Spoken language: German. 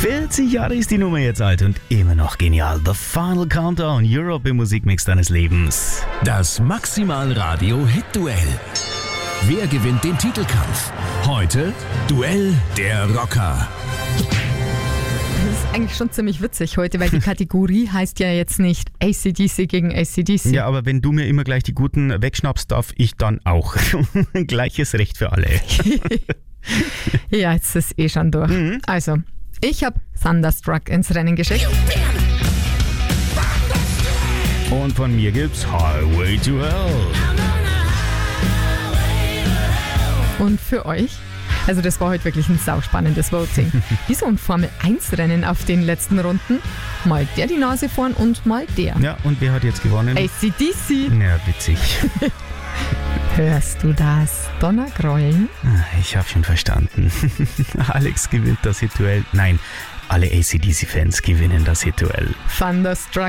40 Jahre ist die Nummer jetzt alt und immer noch genial. The Final Countdown, Europe im Musikmix deines Lebens. Das Maximal Radio Hit-Duell. Wer gewinnt den Titelkampf? Heute Duell der Rocker. Das ist eigentlich schon ziemlich witzig heute, weil die Kategorie heißt ja jetzt nicht AC/DC gegen AC/DC. Ja, aber wenn du mir immer gleich die Guten wegschnappst, darf ich dann auch. Gleiches Recht für alle. Ja, jetzt ist es schon durch. Also, ich habe Thunderstruck ins Rennen geschickt. Und von mir gibt's Highway to Hell. Und für euch? Also das war heute wirklich ein sauspannendes Voting. Wie so ein Formel-1-Rennen auf den letzten Runden. Mal der die Nase vorn und mal der. Ja, und wer hat jetzt gewonnen? AC/DC. Ja, witzig. Hörst du das? Donnergrollen? Ich habe schon verstanden. Alex gewinnt das Hit-Duell. Nein, alle AC/DC-Fans gewinnen das Hit-Duell. Thunderstruck